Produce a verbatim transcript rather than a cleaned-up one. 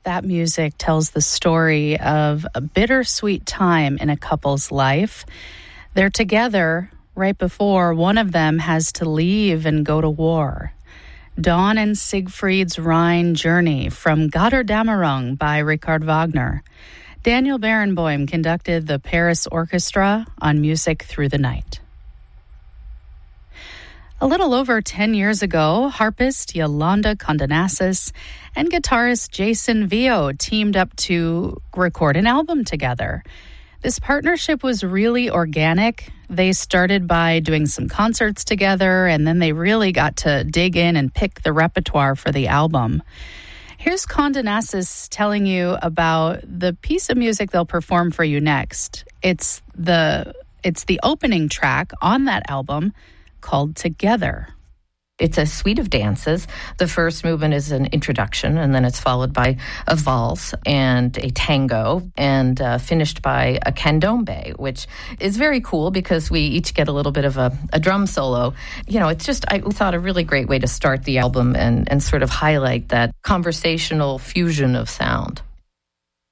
that music tells the story of a bittersweet time in a couple's life. They're together right before one of them has to leave and go to war. Dawn and Siegfried's Rhine Journey from Götterdämmerung by Richard Wagner. Daniel Barenboim conducted the Paris Orchestra on Music Through the Night. A little over ten years ago, harpist Yolanda Condenassis and guitarist Jason Vio teamed up to record an album together. This partnership was really organic. They started by doing some concerts together, and then they really got to dig in and pick the repertoire for the album. Here's Condenassis telling you about the piece of music they'll perform for you next. It's the it's the opening track on that album, called Together. It's a suite of dances. The first movement is an introduction, and then it's followed by a valse and a tango, and uh, finished by a candombe, which is very cool because we each get a little bit of a, a drum solo. You know, it's just, I thought, a really great way to start the album and, and sort of highlight that conversational fusion of sound.